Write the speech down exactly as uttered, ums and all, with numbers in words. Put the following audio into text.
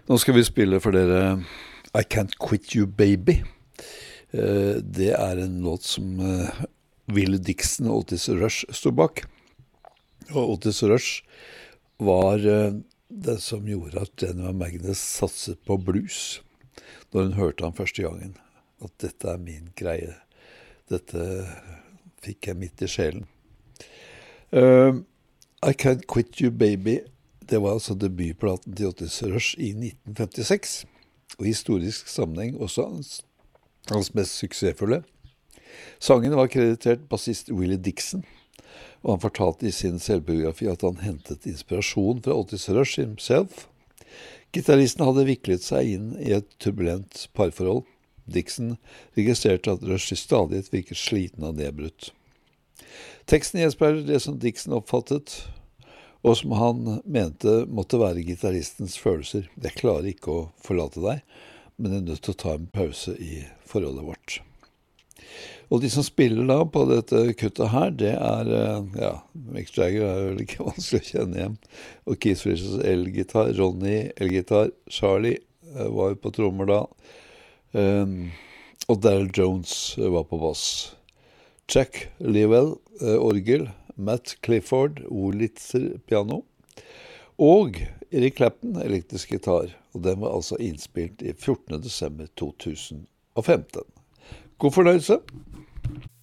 Nå skal vi spille for dere I Can't Quit You Baby. Eh, Det er en låt som eh, Willie Dixon og Otis Rush stod bak. Og Otis Rush var eh, det som gjorde at Jennifer Magnus satset på blues når hun hørte han første gangen. At dette er min greie. Dette fikk jeg midt i sjelen. Eh, I Can't Quit You Baby, det var altså debutplaten til Otis Rush i nitten femtiseks, og i historisk sammenheng også hans, hans mest suksessfulle. Sangen var kreditert bassist Willie Dixon, og han fortalte i sin selvbiografi at han hentet inspirasjon fra Otis Rush himself. Gitarristen hadde viklet seg inn i et turbulent parforhold. Dixon registrerte at Rush i stadighet virket sliten og nedbrutt. Teksten gjenspeiler det som Dixon oppfattet, og som han mente måtte være gitaristens følelser. Jeg klarer ikke å forlate deg, men jeg er nødt til å ta en pause i forholdet vårt. Og de som spiller da på dette kuttet her, det er, ja, Mick Jagger er vel ikke vanskelig å kjenne igjen. Og Keith Richards elgitar, Ronny elgitar, Charlie var jo på trommer da, um, og Daryl Jones var på bass. Jack Lewell, orgel, Matt Clifford, Wurlitzer piano, og Eric Clapton, elektrisk gitar, og den var altså innspilt i fjortende desember to tusen og femten. God fornøyelse!